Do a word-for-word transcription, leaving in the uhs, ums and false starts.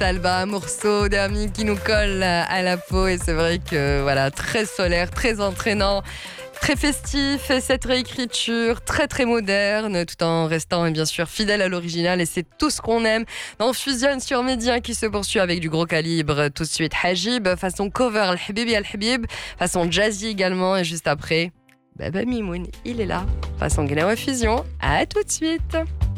Talba, un morceau d'amis qui nous colle à la peau. Et c'est vrai que voilà, très solaire, très entraînant. Très festif, et cette réécriture très très moderne, tout en restant bien sûr fidèle à l'original, et c'est tout ce qu'on aime. On fusionne sur Média qui se poursuit avec du gros calibre. Tout de suite Hajib, façon cover Al-Habibi Al-Habib, façon jazzy également, et juste après, Baba Mimoun, il est là, façon Gnawa Fusion. À tout de suite.